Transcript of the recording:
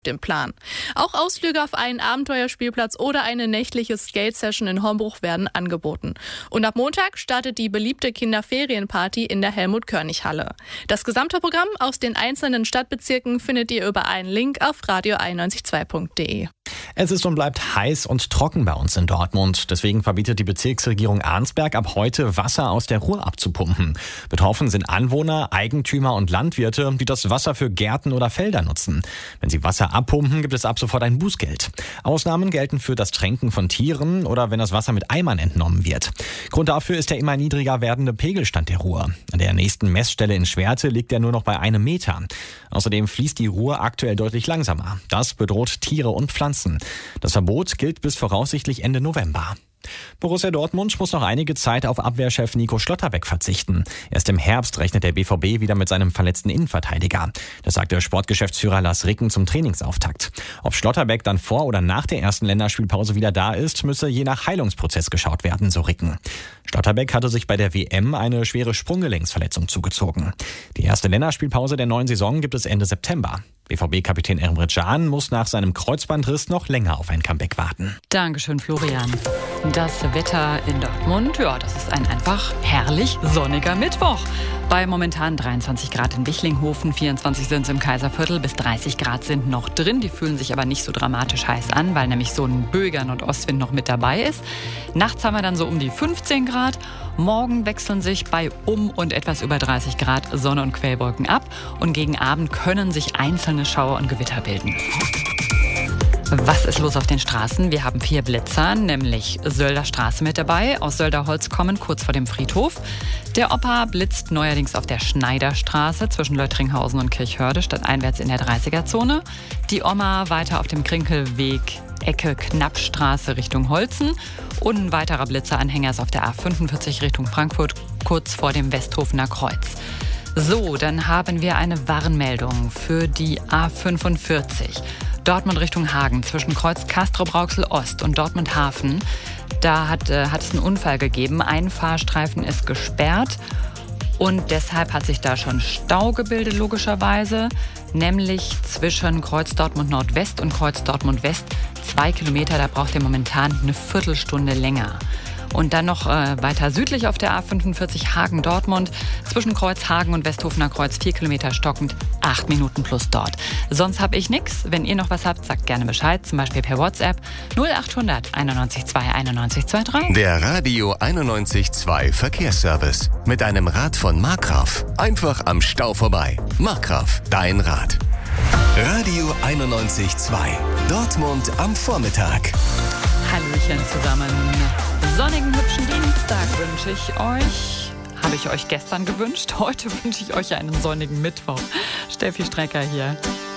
dem Plan. Auch Ausflüge auf einen Abenteuerspielplatz oder eine nächtliche Skate-Session in Hombruch werden angeboten. Und ab Montag startet die beliebte Kinderferienparty in der Helmut-Körnig-Halle. Das gesamte Programm aus den einzelnen Stadtbezirken findet ihr über einen Link auf radio912.de. Es ist und bleibt heiß und trocken bei uns in Dortmund. Deswegen verbietet die Bezirksregierung Arnsberg ab heute, Wasser aus der Ruhr abzupumpen. Betroffen sind Anwohner, Eigentümer und Landwirte, die das Wasser für Gärten oder Felder nutzen. Wenn sie Wasser abpumpen, gibt es ab sofort ein Bußgeld. Ausnahmen gelten für das Tränken von Tieren oder wenn das Wasser mit Eimern entnommen wird. Grund dafür ist der immer niedriger werdende Pegelstand der Ruhr. An der nächsten Messstelle in Schwerte liegt er nur noch bei 1 Meter. Außerdem fließt die Ruhr aktuell deutlich langsamer. Das bedroht Tiere und Pflanzen. Das Verbot gilt bis voraussichtlich Ende November. Borussia Dortmund muss noch einige Zeit auf Abwehrchef Nico Schlotterbeck verzichten. Erst im Herbst rechnet der BVB wieder mit seinem verletzten Innenverteidiger. Das sagt der Sportgeschäftsführer Lars Ricken zum Trainingsauftakt. Ob Schlotterbeck dann vor oder nach der ersten Länderspielpause wieder da ist, müsse je nach Heilungsprozess geschaut werden, so Ricken. Schlotterbeck hatte sich bei der WM eine schwere Sprunggelenksverletzung zugezogen. Die erste Länderspielpause der neuen Saison gibt es Ende September. BVB-Kapitän Emre Can muss nach seinem Kreuzbandriss noch länger auf ein Comeback warten. Dankeschön, Florian. Das Wetter in Dortmund, das ist ein einfach herrlich sonniger Mittwoch. Bei momentan 23 Grad in Wichlinghofen, 24 sind es im Kaiserviertel, bis 30 Grad sind noch drin. Die fühlen sich aber nicht so dramatisch heiß an, weil nämlich so ein böiger Nordostwind noch mit dabei ist. Nachts haben wir dann so um die 15 Grad. Morgen wechseln sich bei und etwas über 30 Grad Sonne und Quellwolken ab. Und gegen Abend können sich einzelne Schauer und Gewitter bilden. Was ist los auf den Straßen? Wir haben 4 Blitzer, nämlich Sölder Straße mit dabei, aus Sölderholz kommen, kurz vor dem Friedhof. Der Opa blitzt neuerdings auf der Schneiderstraße zwischen Löttringhausen und Kirchhörde, stadteinwärts in der 30er-Zone. Die Oma weiter auf dem Krinkelweg, Ecke Knappstraße Richtung Holzen. Und ein weiterer Blitzeranhänger ist auf der A45 Richtung Frankfurt, kurz vor dem Westhofener Kreuz. So, dann haben wir eine Warnmeldung für die A45. Dortmund Richtung Hagen, zwischen Kreuz Castrop-Rauxel Ost und Dortmund Hafen. Da hat es einen Unfall gegeben. Ein Fahrstreifen ist gesperrt und deshalb hat sich da schon Stau gebildet, logischerweise. Nämlich zwischen Kreuz Dortmund Nordwest und Kreuz Dortmund West 2 Kilometer. Da braucht ihr momentan eine Viertelstunde länger. Und dann noch weiter südlich auf der A45 Hagen-Dortmund. Zwischen Kreuz Hagen und Westhofener Kreuz 4 Kilometer stockend, 8 Minuten plus dort. Sonst habe ich nichts. Wenn ihr noch was habt, sagt gerne Bescheid. Zum Beispiel per WhatsApp 0800 91 2 91 23. Der Radio 91.2 Verkehrsservice. Mit einem Rad von Markgraf. Einfach am Stau vorbei. Markgraf, dein Rad. Radio 91.2. Dortmund am Vormittag. Hallöchen zusammen. Sonnigen, hübschen Dienstag wünsche ich euch. Habe ich euch gestern gewünscht. Heute wünsche ich euch einen sonnigen Mittwoch. Steffi Strecker hier.